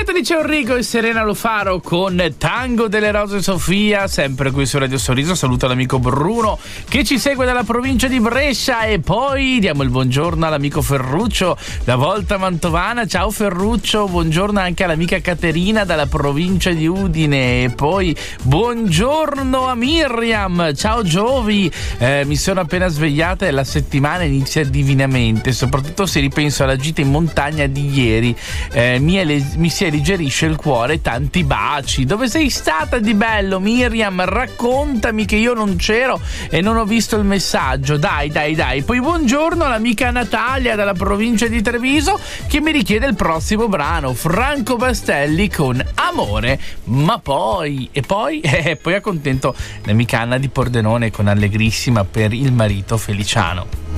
Liceo Enrico e Serena Lofaro con Tango delle Rose Sofia, sempre qui su Radio Sorriso. Saluto l'amico Bruno che ci segue dalla provincia di Brescia e poi diamo il buongiorno all'amico Ferruccio da Volta Mantovana. Ciao Ferruccio, buongiorno anche all'amica Caterina dalla provincia di Udine e poi buongiorno a Miriam. Ciao Giovi, mi sono appena svegliata e la settimana inizia divinamente, soprattutto se ripenso alla gita in montagna di ieri. Mi si alleggerisce il cuore, tanti baci. Dove sei stata di bello, Miriam? Raccontami, che io non c'ero e non ho visto il messaggio. Dai. Poi buongiorno all'amica Natalia dalla provincia di Treviso che mi richiede il prossimo brano, Franco Bastelli con Amore. Ma poi accontento l'amica Anna di Pordenone con Allegrissima per il marito Feliciano.